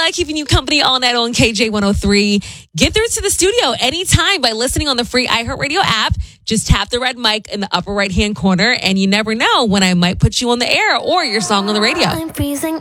Anna keeping you company all night on KJ103. Get through to the studio anytime by listening on the free iHeartRadio app. Just tap the red mic in the upper right-hand corner, and you never know when I might put you on the air or your song on the radio. I'm freezing.